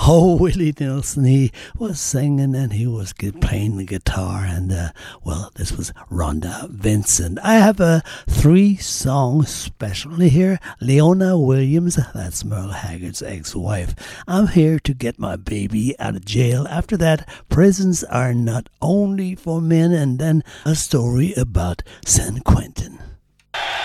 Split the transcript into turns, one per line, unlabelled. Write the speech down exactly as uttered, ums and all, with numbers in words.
Oh, Willie Nelson, he was singing and he was gu- playing the guitar, and uh, well, this was Rhonda Vincent. I have a three-song special here. Leona Williams, that's Merle Haggard's ex-wife. I'm here to get my baby out of jail. After that, prisons are not only for men, and then a story about San Quentin.